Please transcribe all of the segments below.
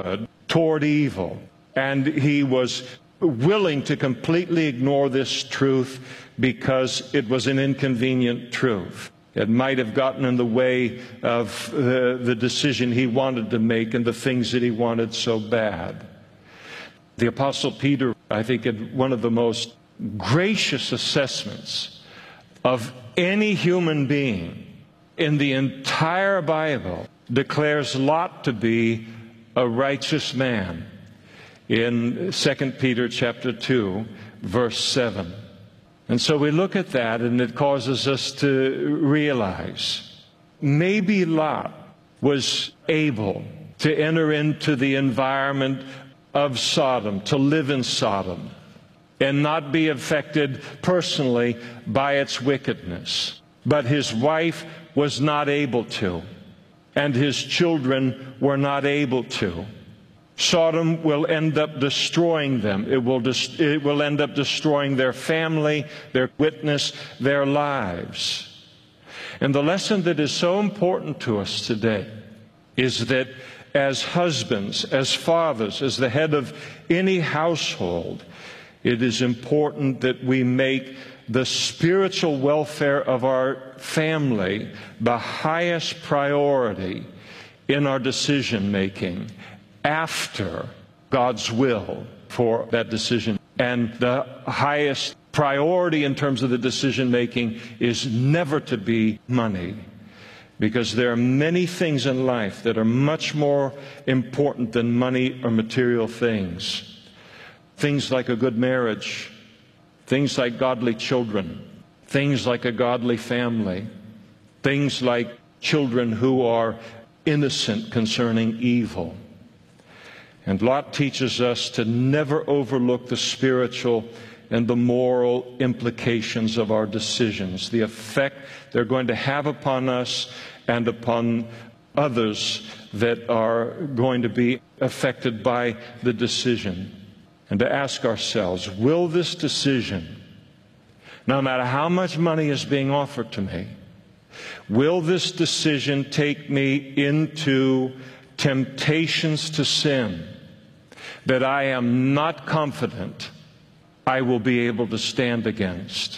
good toward evil. And he was willing to completely ignore this truth because it was an inconvenient truth. It might have gotten in the way of the decision he wanted to make and the things that he wanted so bad. The Apostle Peter, I think, had one of the most gracious assessments of any human being in the entire Bible, declares Lot to be a righteous man in 2 Peter chapter 2, verse 7. And so we look at that, and it causes us to realize maybe Lot was able to enter into the environment of Sodom, to live in Sodom, and not be affected personally by its wickedness. But his wife was not able to, and his children were not able to. Sodom will end up destroying them. It will end up destroying their family, their witness, their lives. And the lesson that is so important to us today is that as husbands, as fathers, as the head of any household, it is important that we make the spiritual welfare of our family the highest priority in our decision making, after God's will for that decision. And the highest priority in terms of the decision making is never to be money, because there are many things in life that are much more important than money or material things. Things like a good marriage, things like godly children, things like a godly family, things like children who are innocent concerning evil. And Lot teaches us to never overlook the spiritual and the moral implications of our decisions, the effect they're going to have upon us and upon others that are going to be affected by the decision. And to ask ourselves, will this decision, no matter how much money is being offered to me, will this decision take me into temptations to sin that I am not confident I will be able to stand against?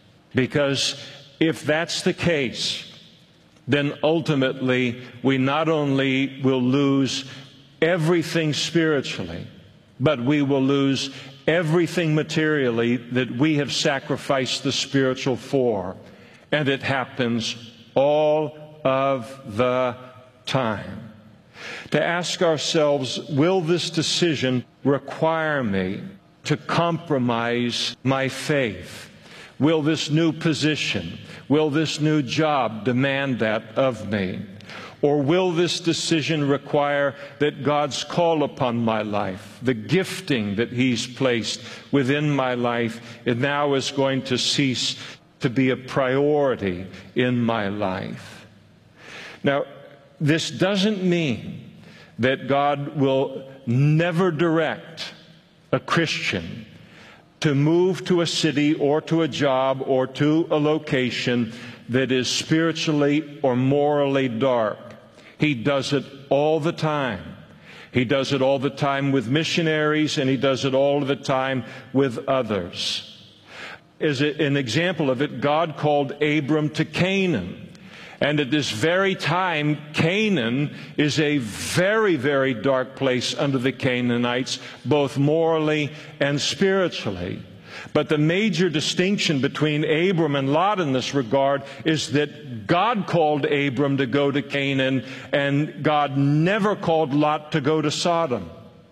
Because if that's the case, then ultimately we not only will lose everything spiritually, but we will lose everything materially that we have sacrificed the spiritual for. And it happens all of the time. To ask ourselves, will this decision require me to compromise my faith? Will this new position, will this new job demand that of me? Or will this decision require that God's call upon my life, the gifting that He's placed within my life, it now is going to cease to be a priority in my life? Now, this doesn't mean that God will never direct a Christian to move to a city or to a job or to a location that is spiritually or morally dark. He does it all the time. He does it all the time with missionaries, and He does it all the time with others. As an example of it, God called Abram to Canaan. And at this very time, Canaan is a very, very dark place under the Canaanites, both morally and spiritually. But the major distinction between Abram and Lot in this regard is that God called Abram to go to Canaan, and God never called Lot to go to Sodom.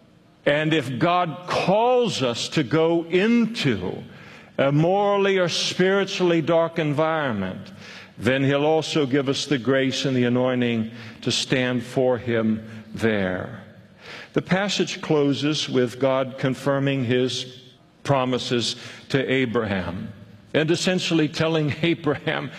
And if God calls us to go into a morally or spiritually dark environment, then He'll also give us the grace and the anointing to stand for Him there. The passage closes with God confirming His promises to Abraham, and essentially telling Abraham,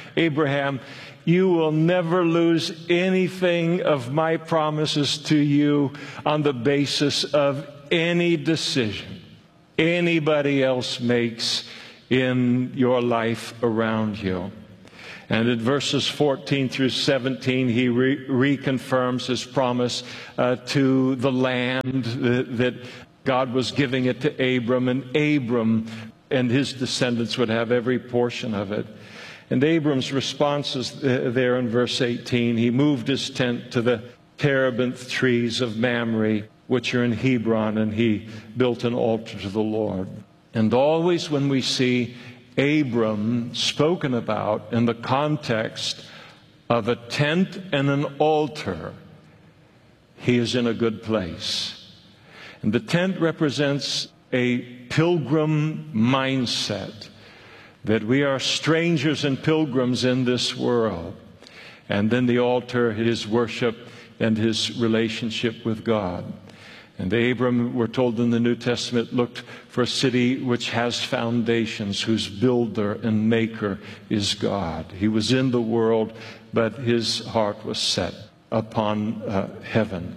you will never lose anything of my promises to you on the basis of any decision anybody else makes in your life around you. And in verses 14 through 17, he reconfirms his promise to the land that God was giving it to Abram, and Abram and his descendants would have every portion of it. And Abram's response is there in verse 18. He moved his tent to the terebinth trees of Mamre, which are in Hebron, and he built an altar to the Lord. And always when we see Abram spoken about in the context of a tent and an altar, he is in a good place. And the tent represents a pilgrim mindset, that we are strangers and pilgrims in this world. And then the altar, his worship and his relationship with God. And Abram, we're told in the New Testament, looked for a city which has foundations, whose builder and maker is God. He was in the world, but his heart was set upon heaven.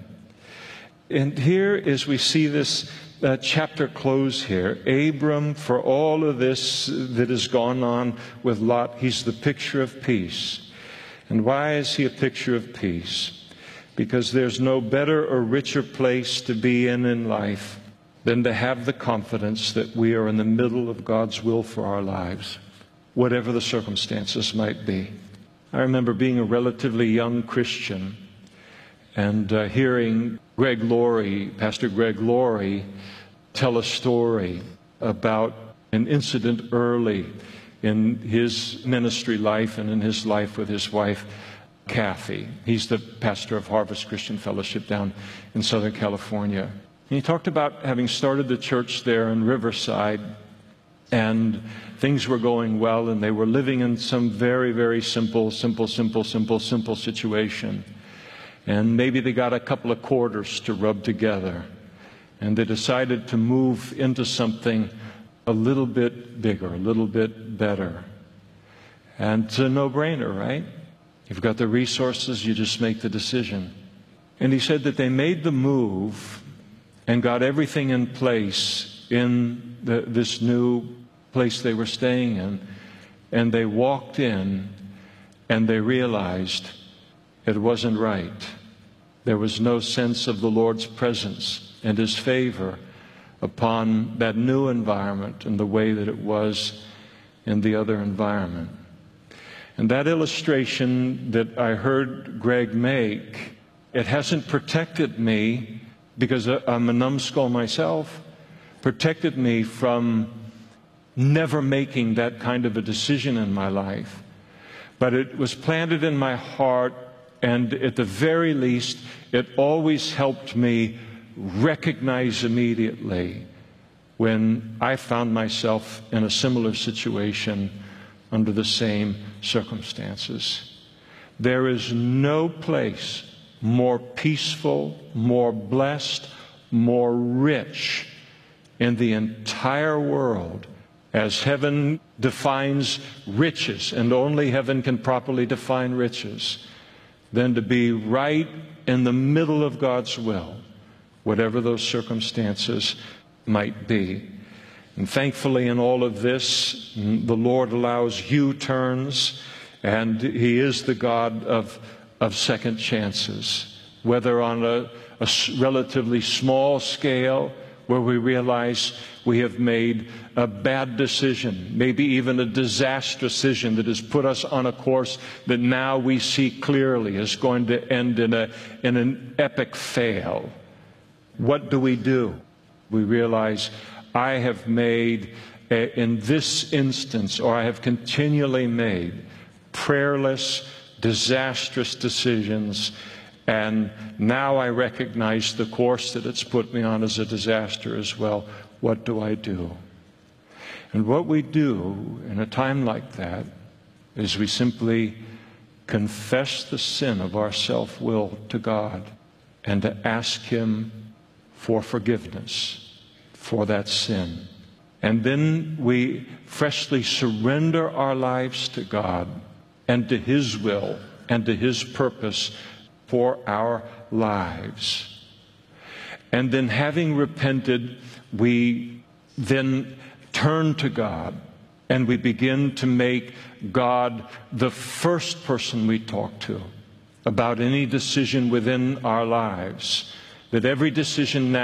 And here, as we see this chapter close here, Abram, for all of this that has gone on with Lot, he's the picture of peace. And why is he a picture of peace? Because there's no better or richer place to be in life than to have the confidence that we are in the middle of God's will for our lives, whatever the circumstances might be. I remember being a relatively young Christian and hearing Greg Laurie, Pastor Greg Laurie, tell a story about an incident early in his ministry life and in his life with his wife, Kathy. He's the pastor of Harvest Christian Fellowship down in Southern California. And he talked about having started the church there in Riverside, and things were going well, and they were living in some very, very simple situation. And maybe they got a couple of quarters to rub together, and they decided to move into something a little bit bigger, a little bit better. And it's a no-brainer, right? You've got the resources, you just make the decision. And he said that they made the move and got everything in place in this new place they were staying in. And they walked in and they realized it wasn't right. There was no sense of the Lord's presence and His favor upon that new environment in the way that it was in the other environment. And that illustration that I heard Greg make, it hasn't protected me, because I'm a numbskull myself, protected me from never making that kind of a decision in my life. But it was planted in my heart, and at the very least, it always helped me recognize immediately when I found myself in a similar situation under the same circumstances. There is no place more peaceful, more blessed, more rich in the entire world, as heaven defines riches, and only heaven can properly define riches, than to be right in the middle of God's will, whatever those circumstances might be. And thankfully, in all of this, the Lord allows U-turns, and He is the God of second chances, whether on a relatively small scale, where we realize we have made a bad decision, maybe even a disastrous decision that has put us on a course that now we see clearly is going to end in an epic fail. What do? We realize, I have made, in this instance, or I have continually made, prayerless, disastrous decisions, and now I recognize the course that it's put me on as a disaster as well. What do I do? And what we do in a time like that is we simply confess the sin of our self-will to God and to ask Him for forgiveness for that sin. And then we freshly surrender our lives to God and to His will and to His purpose for our lives. And then, having repented, we then turn to God and we begin to make God the first person we talk to about any decision within our lives, that every decision now